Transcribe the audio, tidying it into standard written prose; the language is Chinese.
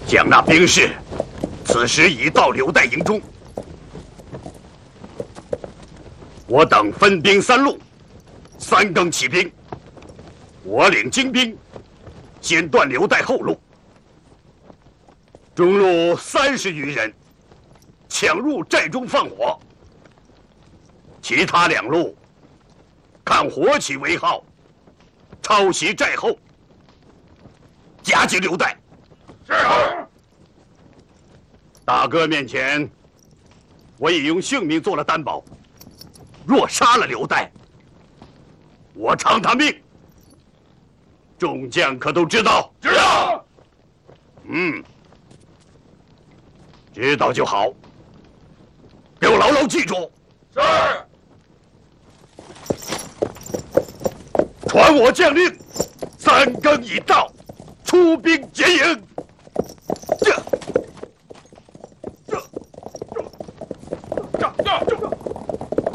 将那兵士此时已到刘岱营中，我等分兵三路，3更起兵。我领精兵，先断刘岱后路，中路30余人抢入寨中放火，其他2路看火起为号，抄袭寨后，夹击刘岱。 是。 大哥面前，我已用性命做了担保，若杀了刘岱，我偿他命。众将可都知道？ 知道。 知道就好，给我牢牢记住。 是。 传我将令，3更已到，出兵劫营。